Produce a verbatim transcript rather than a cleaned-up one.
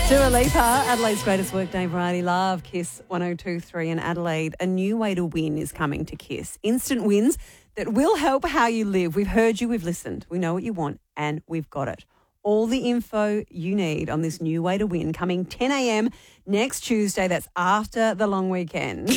Dua Lipa, Adelaide's greatest workday variety love, Kiss one oh two point three in Adelaide. A new way to win is coming to Kiss. Instant wins that will help how you live. We've heard you, we've listened, we know what you want, and we've got it. All the info you need on this new way to win coming ten a.m. next Tuesday. That's after the long weekend.